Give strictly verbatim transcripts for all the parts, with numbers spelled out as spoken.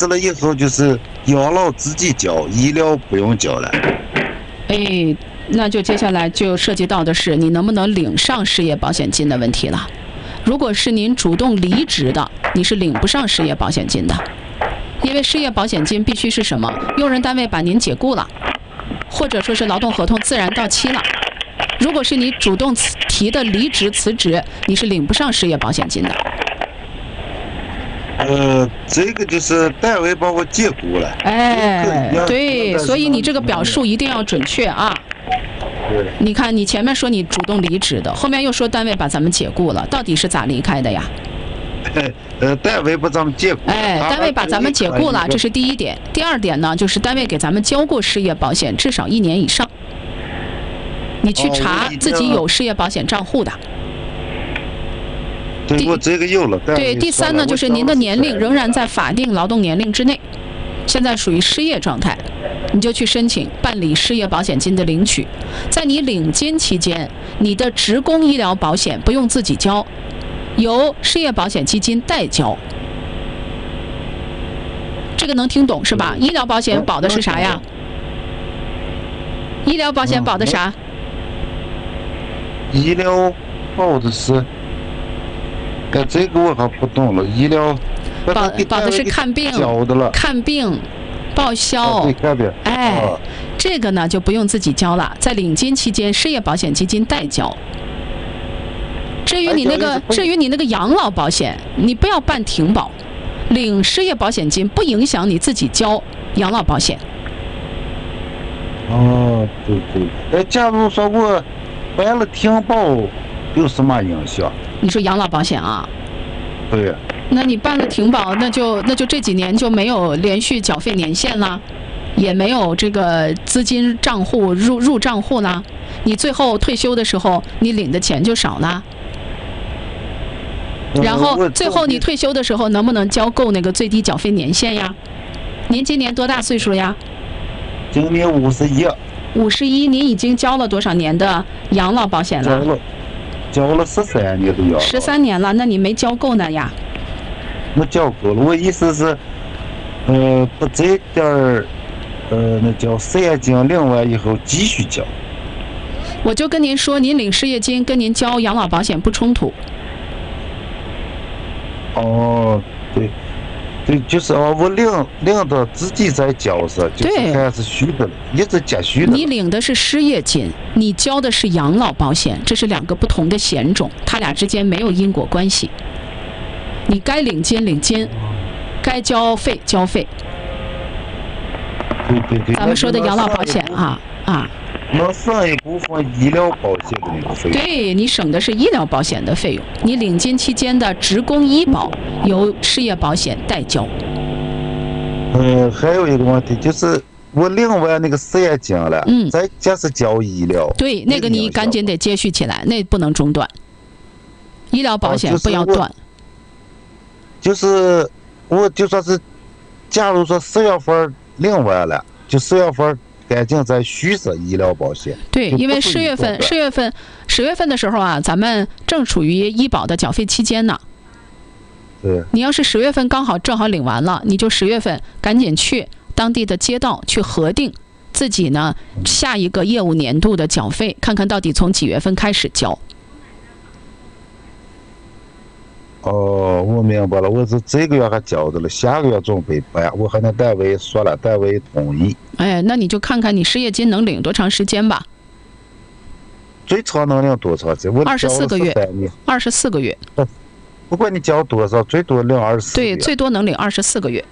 实了以后就是养老自己交，医疗不用交了。 哎，那就接下来就涉及到的是你能不能领上失业保险金的问题了。如果是您主动离职的，你是领不上失业保险金的，因为失业保险金必须是什么？用人单位把您解雇了，或者说是劳动合同自然到期了。如果是你主动提的离职辞职，你是领不上失业保险金的。 呃，这个就是单位把我解雇了。 哎，对，所以你这个表述一定要准确啊。 对。 你看，你前面说你主动离职的，后面又说单位把咱们解雇了，到底是咋离开的呀？ 呃，单位把咱们解雇。 哎，单位把咱们解雇了，这是第一点。第二点呢，就是单位给咱们交过失业保险，至少一年以上。你去查自己有失业保险账户的。 对，我这个有了。 对，第三呢，就是您的年龄仍然在法定劳动年龄之内，现在属于失业状态，你就去申请办理失业保险金的领取。在你领金期间，你的职工医疗保险不用自己交，由失业保险基金代交。这个能听懂是吧？医疗保险保的是啥呀？医疗保险保的啥？ 医疗保的是。哎，这个我还不懂了。医疗保保的是看病、看病、报销。 对，看病。 哎，哦、这个呢就不用自己交了，在领金期间，失业保险基金代交。至于你那个，至于你那个养老保险，你不要办停保，领失业保险金不影响你自己交养老保险。 哦，对对。哎，假如说我办了停保，有什么影响？ 你说养老保险啊？ 对。 那你办了停保，那就那就这几年就没有连续缴费年限了，也没有这个资金账户入入账户了。你最后退休的时候，你领的钱就少了。然后最后你退休的时候，能不能交够那个最低缴费年限呀？您今年多大岁数呀？ 今年五十一。 五十一，您已经交了多少年的养老保险了？ 交了。交了十三年都要。 十三年了，那你没交够呢呀？ 我交够了，我意思是，呃，把这点儿，呃，那叫失业金领完以后继续交。 我就跟您说，您领失业金跟您交养老保险不冲突。 哦，对，对，就是哦，我领领到自己再交是，就是还是虚的了，一直加虚的。 你领的是失业金，你交的是养老保险，这是两个不同的险种，它俩之间没有因果关系。你该领金领金，该交费交费。 对对对。 咱们说的养老保险啊啊。 能省一部分医疗保险的那个费用。 对，你省的是医疗保险的费用，你领金期间的职工医保由失业保险代交。 嗯，还有一个问题就是，我领完那个失业金了， 嗯， 再加是交医疗。 对，那个你赶紧得接续起来，那不能中断。医疗保险不要断。 就是我就说是，假如说四月份领完了，就四月份。赶紧再续上医疗保险。 对，因为十月份、十月份、十月份的时候啊，咱们正处于医保的缴费期间呢。 对。 你要是十月份刚好正好领完了，你就十月份赶紧去当地的街道去核定自己呢下一个业务年度的缴费，看看到底从几月份开始交。 哦，我明白了，我是这个月还交的了，下个月准备办，我还能单位说了，单位同意。 哎，那你就看看你失业金能领多长时间吧。 最长能领多长时间？我二十四个月。二十四个月。 不管你交多少，最多领二十四个月。 对，最多能领二十四个月。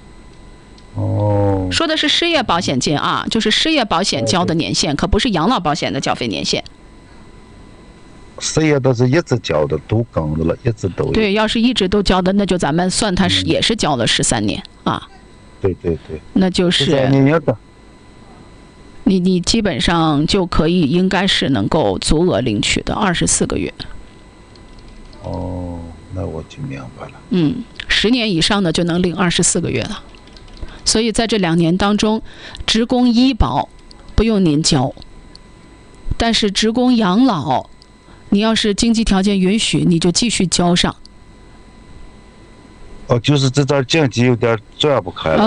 哦。 说的是失业保险金啊，就是失业保险交的年限，可不是养老保险的缴费年限。 失业都是一直交的，都更的了，一直都有。 对，要是一直都交的，那就咱们算他是、嗯、也是交了十三年啊。 对对对。 那就是十三年的。 你你基本上就可以，应该是能够足额领取的二十四个月。 哦，那我就明白了。 嗯，十年以上的就能领二十四个月了。所以在这两年当中，职工医保不用您交，但是职工养老。你要是经济条件允许，你就继续交上。 哦，就是这段经济有点转不开了。